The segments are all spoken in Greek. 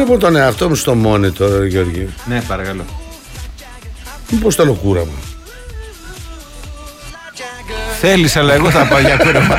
βλέπω τον εαυτό μου στο monitor, Γιώργη. Ναι, παρακαλώ. Μήπως θέλω κούραμα? Θέλεις, αλλά εγώ θα πάω για κούραμα.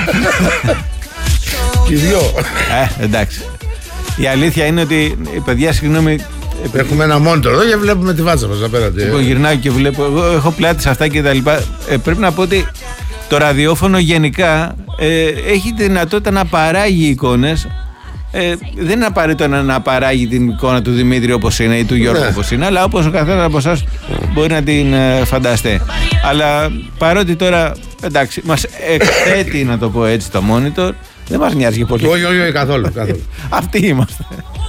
Οι δυο. Εντάξει. Η αλήθεια είναι ότι, παιδιά, συγγνώμη. Έχουμε ένα monitor εδώ και βλέπουμε τη βάτσα μας απέναντι. Εγώ γυρνάω και βλέπω. Εγώ έχω πλάτη σε αυτά και τα λοιπά. Πρέπει να πω ότι το ραδιόφωνο γενικά έχει τη δυνατότητα να παράγει εικόνες. Δεν είναι απαραίτητο να παράγει την εικόνα του Δημήτρη όπως είναι ή του Γιώργου όπως είναι, αλλά όπως ο καθένας από εσάς μπορεί να την φανταστεί. Αλλά παρότι τώρα, εντάξει, μας εκθέτει, να το πω έτσι, το monitor, δεν μας νοιάζει πολύ. Όχι, καθόλου. Αυτοί είμαστε.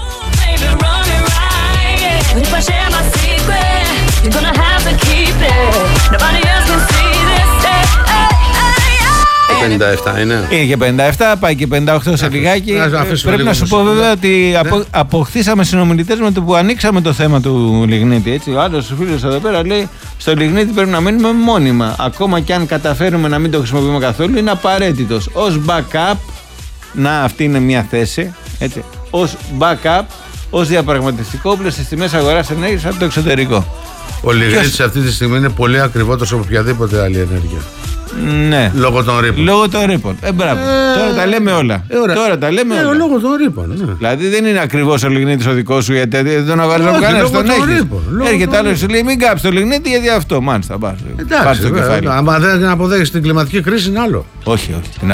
57 είναι. Είναι και 57, πάει και 58 σε λιγάκι. Πρέπει να σου πω βέβαια ότι αποκτήσαμε συνομιλητές με το που ανοίξαμε το θέμα του Λιγνίτη. Έτσι. Ο άλλος φίλος εδώ πέρα λέει: στο Λιγνίτη πρέπει να μείνουμε μόνιμα. Ακόμα και αν καταφέρουμε να μην το χρησιμοποιούμε καθόλου, είναι απαραίτητος. Ως backup, να αυτή είναι μια θέση. Έτσι. Ως backup, ως διαπραγματευτικό όπλο στις τιμές αγοράς ενέργειας από το εξωτερικό. Ο Λιγνίτης αυτή τη στιγμή είναι πολύ ακριβότερος από οποιαδήποτε άλλη ενέργεια. Ναι. Λόγω των ρήπων. Λόγω των ρήπων. Μπράβο. Τώρα τα λέμε όλα. Τώρα τα λέμε όλα. Λόγω των ρήπων. Ναι. Δηλαδή δεν είναι ακριβώς ο Λιγνίτης ο δικός σου, γιατί δεν τον αγοράζω κανένας. Τον έχεις. Έρχεται άλλος και σου λέει: μην κάψεις το Λιγνίτη γιατί αυτό. Μάλιστα, πάρεις το κεφάλι. Αν δεν αποδέχεσαι την κλιματική κρίση, είναι άλλο. Όχι.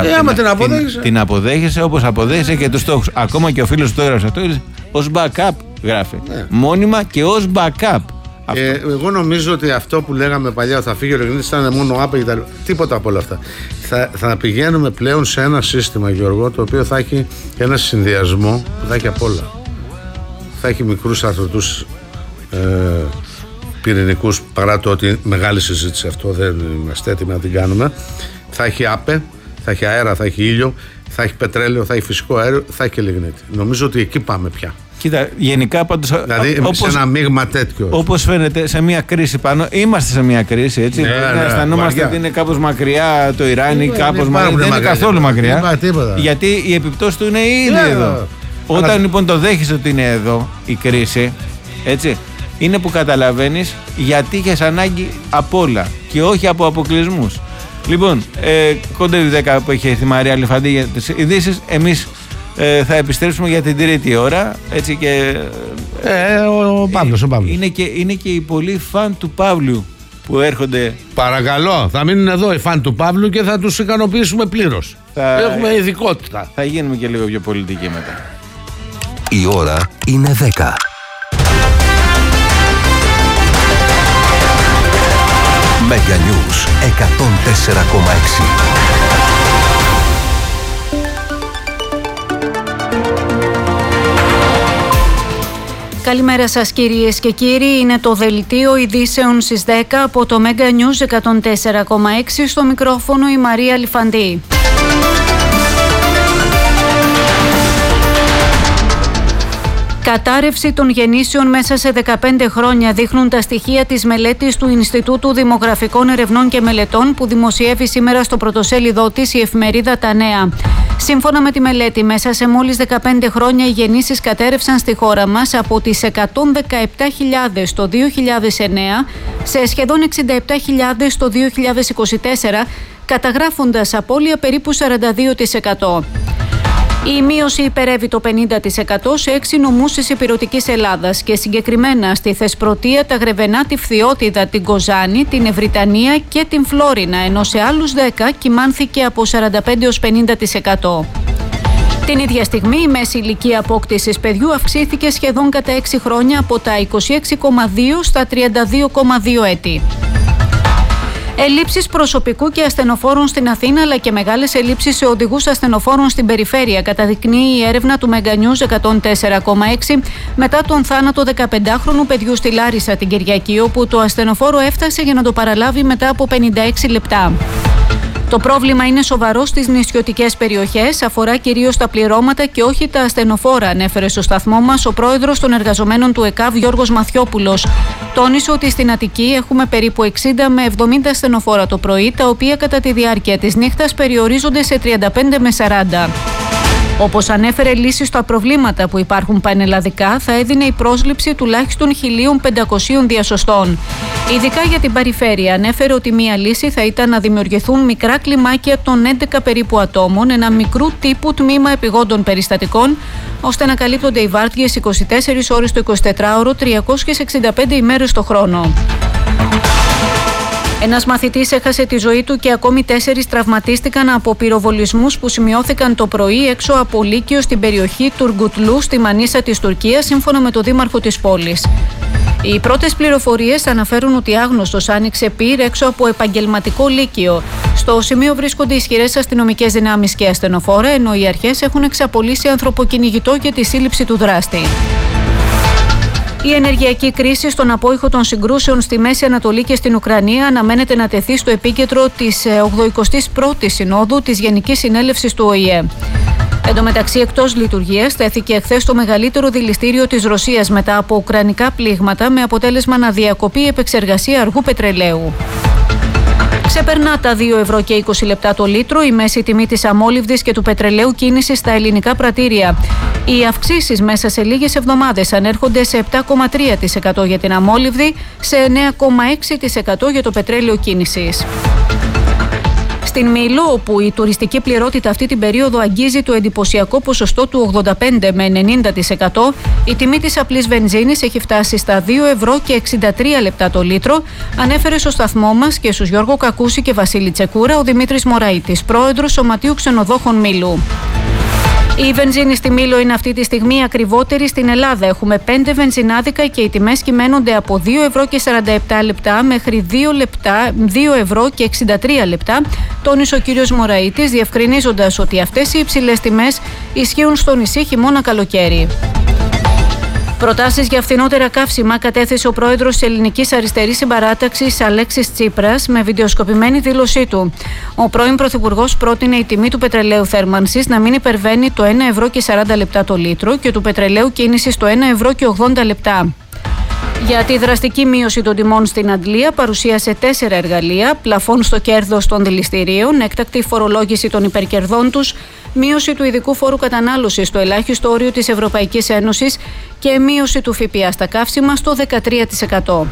Την αποδέχεσαι όπως αποδέχεσαι και τους στόχους. Ακόμα και ο φίλος του έγραψε αυτό ως backup γράφει. Μόνιμα και ως backup. Εγώ νομίζω ότι αυτό που λέγαμε παλιά, θα φύγει ο Λιγνίτης, ήταν μόνο άπε και τα λοιπά. Τίποτα από όλα αυτά. Θα πηγαίνουμε πλέον σε ένα σύστημα, Γιώργο, το οποίο θα έχει ένα συνδυασμό που θα έχει απ' όλα. Θα έχει μικρούς αρθρωτούς πυρηνικούς, παρά το ότι μεγάλη συζήτηση αυτό, δεν είμαστε έτοιμοι να την κάνουμε. Θα έχει άπε, θα έχει αέρα, θα έχει ήλιο, θα έχει πετρέλαιο, θα έχει φυσικό αέριο, θα έχει και λιγνίτη. Νομίζω ότι εκεί πάμε πια. Κοίτα, γενικά πάντως. Δηλαδή σε ένα μείγμα τέτοιο. Όπως φαίνεται, σε μια κρίση πάνω. Είμαστε σε μια κρίση, έτσι. Αισθανόμαστε ότι είναι κάπως μακριά το Ιράν ή κάπως μακριά. Δεν είναι καθόλου μακριά. Γιατί η επιπτώση του είναι ήδη εδώ. Όταν λοιπόν το δέχεσαι ότι είναι εδώ η κρίση, έτσι, είναι που καταλαβαίνεις γιατί είχες ανάγκη από όλα και όχι από αποκλεισμούς. Λοιπόν, κοντεύει 10 που έχει έρθει η Μαρία Αλιφαντή για τις ειδήσεις. Εμείς θα επιστρέψουμε για την τρίτη ώρα. Έτσι και. Ο Παύλος. Είναι και οι πολλοί φαν του Παύλου που έρχονται. Παρακαλώ, θα μείνουν εδώ οι φαν του Παύλου και θα τους ικανοποιήσουμε πλήρως. Έχουμε ειδικότητα. Θα γίνουμε και λίγο πιο πολιτικοί μετά. Η ώρα είναι 10. Mega News 104,6. Καλημέρα σας κυρίες και κύριοι, είναι το δελτίο ειδήσεων στις 10 από το Mega News 104,6, στο μικρόφωνο η Μαρία Λιφαντή. Κατάρρευση των γεννήσεων μέσα σε 15 χρόνια δείχνουν τα στοιχεία της μελέτης του Ινστιτούτου Δημογραφικών Ερευνών και Μελετών που δημοσιεύει σήμερα στο πρωτοσέλιδό της η εφημερίδα Τα Νέα. Σύμφωνα με τη μελέτη, μέσα σε μόλις 15 χρόνια οι γεννήσεις κατέρρευσαν στη χώρα μας από τις 117.000 το 2009 σε σχεδόν 67.000 το 2024, καταγράφοντας απώλεια περίπου 42%. Η μείωση υπερεύει το 50% σε 6 νομούς της Ηπειρωτικής Ελλάδας και συγκεκριμένα στη Θεσπρωτεία, τα Γρεβενά, τη Φθιώτιδα, την Κοζάνη, την Ευρυτανία και την Φλόρινα, ενώ σε άλλους 10 κυμάνθηκε από 45% έως 50%. Την ίδια στιγμή η μέση ηλικία απόκτησης παιδιού αυξήθηκε σχεδόν κατά 6 χρόνια από τα 26,2 στα 32,2 έτη. Ελλείψεις προσωπικού και ασθενοφόρων στην Αθήνα, αλλά και μεγάλες ελλείψεις σε οδηγούς ασθενοφόρων στην περιφέρεια, καταδεικνύει η έρευνα του Mega News 104,6 μετά τον θάνατο 15χρονου παιδιού στη Λάρισα την Κυριακή, όπου το ασθενοφόρο έφτασε για να το παραλάβει μετά από 56 λεπτά. Το πρόβλημα είναι σοβαρό στις νησιωτικές περιοχές, αφορά κυρίως τα πληρώματα και όχι τα ασθενοφόρα, ανέφερε στο σταθμό μας ο πρόεδρος των εργαζομένων του ΕΚΑΒ, Γιώργος Μαθιόπουλος. Τόνισε ότι στην Αττική έχουμε περίπου 60 με 70 ασθενοφόρα το πρωί, τα οποία κατά τη διάρκεια της νύχτας περιορίζονται σε 35 με 40. Όπως ανέφερε λύσεις στα προβλήματα που υπάρχουν πανελλαδικά, θα έδινε η πρόσληψη τουλάχιστον 1.500 διασωστών. Ειδικά για την περιφέρεια, ανέφερε ότι μία λύση θα ήταν να δημιουργηθούν μικρά κλιμάκια των 11 περίπου ατόμων, ένα μικρού τύπου τμήμα επιγόντων περιστατικών, ώστε να καλύπτονται οι βάρδιες 24 ώρες το 24ωρο, 365 ημέρες το χρόνο. Ένας μαθητής έχασε τη ζωή του και ακόμη 4 τραυματίστηκαν από πυροβολισμούς που σημειώθηκαν το πρωί έξω από Λύκειο στην περιοχή Τουργκουτλού στη Μανίσα της Τουρκίας, σύμφωνα με το δήμαρχο της πόλης. Οι πρώτες πληροφορίες αναφέρουν ότι άγνωστος άνοιξε πυρ έξω από επαγγελματικό Λύκειο. Στο σημείο βρίσκονται ισχυρές αστυνομικές δυνάμεις και ασθενοφόρα, ενώ οι αρχές έχουν εξαπολύσει ανθρωποκυνηγητό για τη σύλληψη του δράστη. Η ενεργειακή κρίση στον απόϊχο των συγκρούσεων στη Μέση Ανατολή και στην Ουκρανία αναμένεται να τεθεί στο επίκεντρο της 81ης Συνόδου της Γενικής Συνέλευσης του ΟΗΕ. Εν τω μεταξύ, εκτός λειτουργίας τέθηκε εχθές το μεγαλύτερο δηληστήριο της Ρωσίας μετά από ουκρανικά πλήγματα, με αποτέλεσμα να διακοπεί η επεξεργασία αργού πετρελαίου. Ξεπερνά τα 2 ευρώ και 20 λεπτά το λίτρο η μέση τιμή της αμόλυβδης και του πετρελαίου κίνησης στα ελληνικά πρατήρια. Οι αυξήσεις μέσα σε λίγες εβδομάδες ανέρχονται σε 7,3% για την αμόλυβδη, σε 9,6% για το πετρέλαιο κίνησης. Στην Μήλο, όπου η τουριστική πληρότητα αυτή την περίοδο αγγίζει το εντυπωσιακό ποσοστό του 85 με 90%, η τιμή της απλής βενζίνης έχει φτάσει στα 2 ευρώ και 63 λεπτά το λίτρο, ανέφερε στο σταθμό μας και στους Γιώργο Κακούση και Βασίλη Τσεκούρα ο Δημήτρης Μωραΐτης, πρόεδρος Σωματείου Ξενοδόχων Μήλου. Η βενζίνη στη Μήλο είναι αυτή τη στιγμή ακριβότερη στην Ελλάδα. Έχουμε 5 βενζινάδικα και οι τιμές κυμαίνονται από 2 ευρώ και 47 λεπτά μέχρι 2 ευρώ και 63 λεπτά, τόνισε ο κύριος Μωραΐτης, διευκρινίζοντας ότι αυτές οι υψηλές τιμές ισχύουν στο νησί χειμώνα καλοκαίρι. Προτάσεις για φθηνότερα καύσιμα κατέθεσε ο πρόεδρος της Ελληνικής Αριστερής Συμπαράταξης Αλέξης Τσίπρας με βιντεοσκοπημένη δήλωσή του. Ο πρώην πρωθυπουργός πρότεινε η τιμή του πετρελαίου θέρμανσης να μην υπερβαίνει το 1 ευρώ και 40 λεπτά το λίτρο και του πετρελαίου κίνησης το 1 ευρώ και 80 λεπτά. Για τη δραστική μείωση των τιμών στην Αντλία παρουσίασε 4 εργαλεία: πλαφόν στο κέρδος των δηληστηρίων, έκτακτη φορολόγηση των υπερκερδών τους, μείωση του ειδικού φόρου κατανάλωσης στο ελάχιστο όριο της Ευρωπαϊκής Ένωσης και μείωση του ΦΠΑ στα καύσιμα στο 13%.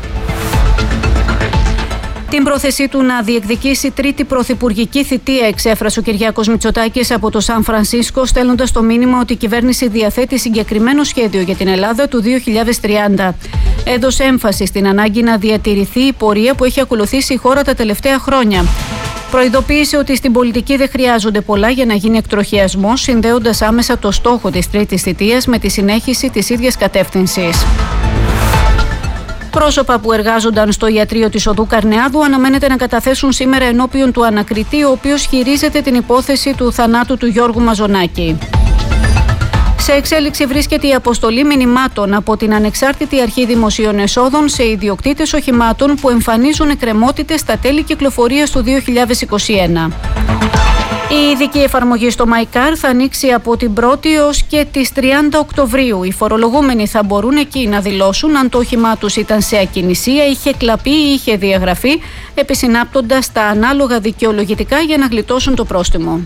Την πρόθεσή του να διεκδικήσει τρίτη πρωθυπουργική θητεία εξέφρασε ο Κυριάκος Μητσοτάκης από το Σαν Φρανσίσκο, στέλνοντας το μήνυμα ότι η κυβέρνηση διαθέτει συγκεκριμένο σχέδιο για την Ελλάδα του 2030. Έδωσε έμφαση στην ανάγκη να διατηρηθεί η πορεία που έχει ακολουθήσει η χώρα τα τελευταία χρόνια. Προειδοποίησε ότι στην πολιτική δεν χρειάζονται πολλά για να γίνει εκτροχιασμός, συνδέοντας άμεσα το στόχο της τρίτης θητείας με τη συνέχιση της ίδιας κατεύθυνσης. Πρόσωπα που εργάζονταν στο ιατρείο της Οδού Καρνεάδου αναμένεται να καταθέσουν σήμερα ενώπιον του ανακριτή, ο οποίος χειρίζεται την υπόθεση του θανάτου του Γιώργου Μαζονάκη. Σε εξέλιξη βρίσκεται η αποστολή μηνυμάτων από την Ανεξάρτητη Αρχή Δημοσίων Εσόδων σε ιδιοκτήτες οχημάτων που εμφανίζουν εκκρεμότητες στα τέλη κυκλοφορίας του 2021. Η ειδική εφαρμογή στο MyCar θα ανοίξει από την 1η έως και τις 30 Οκτωβρίου. Οι φορολογούμενοι θα μπορούν εκεί να δηλώσουν αν το όχημά τους ήταν σε ακινησία, είχε κλαπεί ή είχε διαγραφεί, επισυνάπτοντας τα ανάλογα δικαιολογητικά για να γλιτώσουν το πρόστιμο.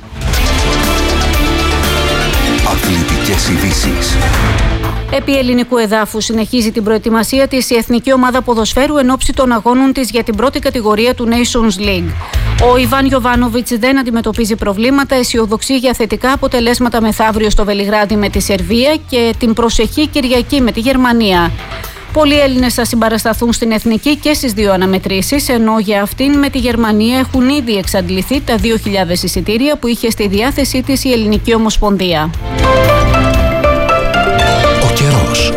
Αθλητικές ειδήσεις. Επί ελληνικού εδάφου συνεχίζει την προετοιμασία της η Εθνική Ομάδα Ποδοσφαίρου εν ώψη των αγώνων της για την πρώτη κατηγορία του Nations League. Ο Ιβάν Γιοβάνοβιτς δεν αντιμετωπίζει προβλήματα, αισιοδοξεί για θετικά αποτελέσματα μεθαύριο στο Βελιγράδι με τη Σερβία και την προσεχή Κυριακή με τη Γερμανία. Πολλοί Έλληνες θα συμπαρασταθούν στην Εθνική και στις δύο αναμετρήσεις, ενώ για αυτήν με τη Γερμανία έχουν ήδη εξαντληθεί τα 2.000 εισιτήρια που είχε στη διάθεσή της η Ελληνική Ομοσπονδία. Ο καιρός.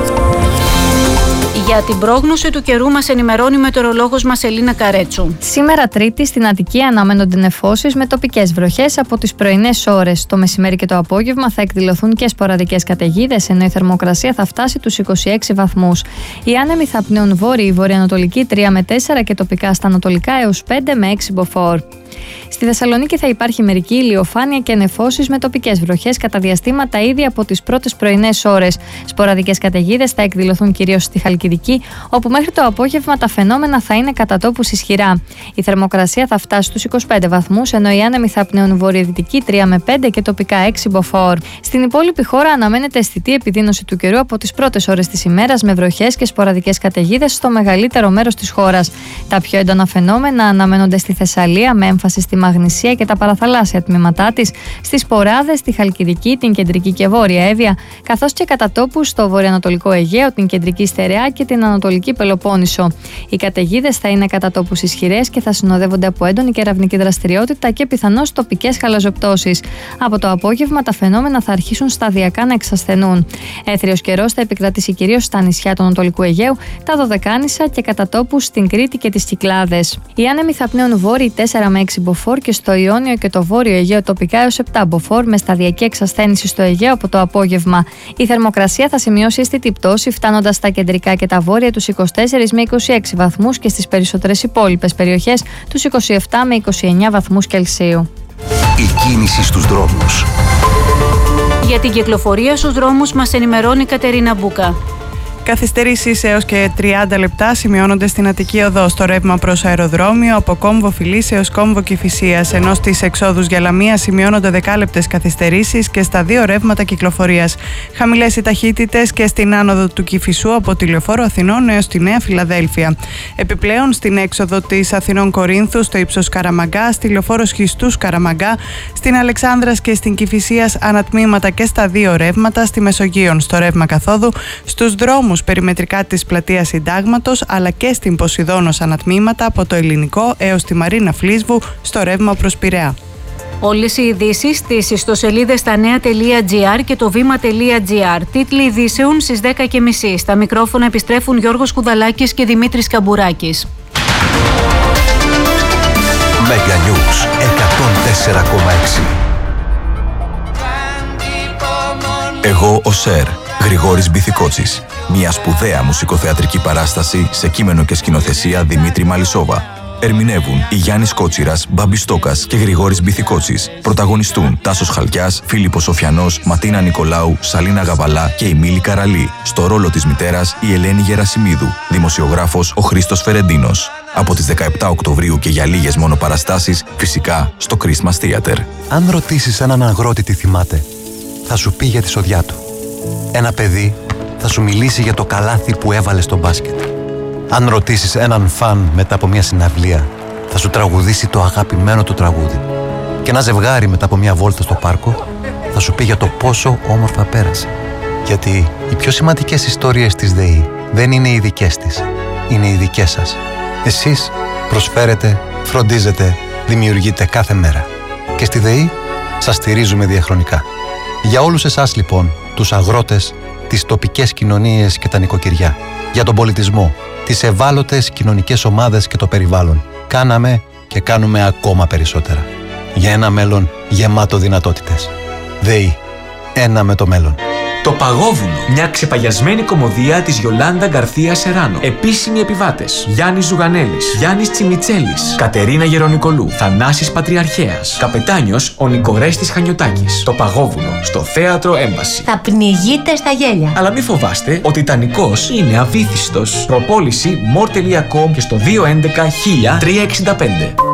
Για την πρόγνωση του καιρού μας ενημερώνει η μετεωρολόγος μας Ελίνα Καρέτσου. Σήμερα Τρίτη στην Αττική αναμένονται νεφώσεις με τοπικές βροχές από τις πρωινές ώρες. Το μεσημέρι και το απόγευμα θα εκδηλωθούν και σποραδικές καταιγίδες, ενώ η θερμοκρασία θα φτάσει τους 26 βαθμούς. Οι άνεμοι θα πνέουν βόρειοι, βορειοανατολική 3 με 4 και τοπικά στα ανατολικά έως 5 με 6 μποφόρ. Στη Θεσσαλονίκη θα υπάρχει μερική ηλιοφάνεια και νεφώσεις με τοπικές βροχές κατά διαστήματα ήδη από τις πρώτες πρωινές ώρες. Σποραδικές καταιγίδες θα εκδηλωθούν κυρίως στη Χαλκιδική, όπου μέχρι το απόγευμα τα φαινόμενα θα είναι κατά τόπους ισχυρά. Η θερμοκρασία θα φτάσει στους 25 βαθμούς, ενώ οι άνεμοι θα πνέουν βορειοδυτική 3 με 5 και τοπικά 6 μποφόρ. Στην υπόλοιπη χώρα αναμένεται αισθητή επιδείνωση του καιρού από τις πρώτες ώρες της ημέρας, με βροχές και σποραδικές καταιγίδες στο μεγαλύτερο μέρος της χώρας. Τα πιο έντονα φαινόμενα αναμένονται στη Θεσσαλία, με έμφαση στη Μαγνησία και τα παραθαλάσσια τμήματά της, στις Ποράδες, στη Χαλκιδική, την κεντρική και βόρεια Εύβοια, καθώς και κατά τόπους στο βορειοανατολικό Αιγαίο, την κεντρική Στερεά και την ανατολική Πελοπόννησο. Οι καταιγίδες θα είναι κατά τόπους ισχυρές και θα συνοδεύονται από έντονη κεραυνική δραστηριότητα και πιθανώς τοπικές χαλαζοπτώσεις. Από το απόγευμα τα φαινόμενα θα αρχίσουν σταδιακά να εξασθενούν. Έθριος καιρός θα επικρατήσει κυρίως στα νησιά του Ανατολικού Αιγαίου, τα Δωδεκάνησα και κατά τόπους στην Κρήτη και τις Κυκλάδες. Οι άνεμοι θα πνέουν βόρειοι 4 με 6 μποφόρ και στο Ιόνιο και το βόρειο Αιγαίο τοπικά έως 7 μποφόρ, με σταδιακή εξασθένηση στο Αιγαίο από το απόγευμα. Η θερμοκρασία θα σημειώσει αισθητή πτώση, φτάνοντας στα κεντρικά και τα βόρεια τους 24 με 26 βαθμούς και στις περισσότερες υπόλοιπες περιοχές τους 27 με 29 βαθμούς Κελσίου. Η κίνηση στους δρόμους. Για την κυκλοφορία στους δρόμους μας ενημερώνει η Κατερίνα Μπούκα. Καθυστερήσεις έως και 30 λεπτά σημειώνονται στην Αττική Οδό στο ρεύμα προς αεροδρόμιο από Κόμβο Φιλής έως Κόμβο Κηφισίας, ενώ στις εξόδους για Λαμία σημειώνονται δεκάλεπτες καθυστερήσεις και στα δύο ρεύματα κυκλοφορίας. Χαμηλές οι ταχύτητες και στην άνοδο του Κηφισού από τη Λεωφόρο Αθηνών έως τη Νέα Φιλαδέλφια. Επιπλέον στην έξοδο της Αθηνών Κορίνθου στο ύψος Καραμαγκά, στη Λεωφόρο Σχιστούς Καραμαγκά, στην Αλεξάνδρας και στην Κηφισίας ανατμήματα και στα δύο ρεύματα, στη Μεσογείων στο ρεύμα καθόδου, στους δρόμους περιμετρικά της πλατείας Συντάγματος, αλλά και στην Ποσειδώνος ανατμήματα από το Ελληνικό έως τη Μαρίνα Φλίσβου στο ρεύμα προς Πειραιά. Όλες οι ειδήσεις στις ιστοσελίδες stanea.gr και το βήμα.gr. Τίτλοι ειδήσεων στις 10:30. Στα μικρόφωνα επιστρέφουν Γιώργος Κουδαλάκης και Δημήτρης Καμπουράκης. Mega News 104,6. Εγώ ο Σερ, Γρηγόρης Μπιθικότσης. Μια σπουδαία μουσικοθεατρική παράσταση σε κείμενο και σκηνοθεσία Δημήτρη Μαλισσόβα. Ερμηνεύουν η Γιάννης Κότσιρας, Μπάμπης Στόκας και Γρηγόρης Μπιθικότσης. Πρωταγωνιστούν Τάσος Χαλκιάς, Φίλιππος Σοφιανός, Ματίνα Νικολάου, Σαλίνα Γαβαλά και η Μίλη Καραλή. Στο ρόλο της μητέρας η Ελένη Γερασιμίδου. Δημοσιογράφος ο Χρήστος Φερεντίνος. Από τις 17 Οκτωβρίου και για λίγες μόνο παραστάσεις, φυσικά στο Christmas Theater. Αν ρωτήσεις έναν αγρότη τι θυμάται, θα σου πει για τη σοδιά του. Ένα παιδί θα σου μιλήσει για το καλάθι που έβαλε στο μπάσκετ. Αν ρωτήσεις έναν φαν μετά από μια συναυλία, θα σου τραγουδήσει το αγαπημένο του τραγούδι. Και ένα ζευγάρι μετά από μια βόλτα στο πάρκο θα σου πει για το πόσο όμορφα πέρασε. Γιατί οι πιο σημαντικές ιστορίες της ΔΕΗ δεν είναι οι δικές της, είναι οι δικές σας. Εσείς προσφέρετε, φροντίζετε, δημιουργείτε κάθε μέρα. Και στη ΔΕΗ σας στηρίζουμε διαχρονικά. Για όλους εσάς λοιπόν, τους αγρότες, τις τοπικές κοινωνίες και τα νοικοκυριά, για τον πολιτισμό, τις ευάλωτες κοινωνικές ομάδες και το περιβάλλον, κάναμε και κάνουμε ακόμα περισσότερα. Για ένα μέλλον γεμάτο δυνατότητες. ΔΕΗ. Ένα με το μέλλον. Το Παγόβουνο. Μια ξεπαγιασμένη κωμωδία της Γιολάντα Γκαρθία Σεράνο. Επίσημοι επιβάτες: Γιάννης Ζουγανέλης, Γιάννης Τσιμιτσέλης, Κατερίνα Γερονικολού, Θανάσης Πατριαρχέας, καπετάνιος ο Νικορέστης Χανιωτάκης. Το Παγόβουνο στο Θέατρο Έμπαση. Θα πνιγείτε στα γέλια. Αλλά μη φοβάστε, ο Τιτανικός είναι αβύθιστος. Προπόληση more.com και στο 211 1000 365.